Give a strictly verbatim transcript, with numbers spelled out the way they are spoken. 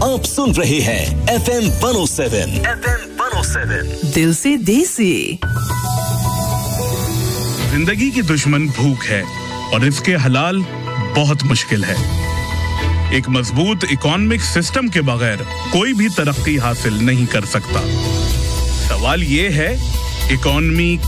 आप सुन रहे हैं F M one O seven F M one O seven दिल से देसी। जिंदगी की दुश्मन भूख है और इसके हलाल बहुत मुश्किल है। एक मजबूत इकोनॉमिक सिस्टम के बगैर कोई भी तरक्की हासिल नहीं कर सकता। सवाल ये है, इकोनॉमी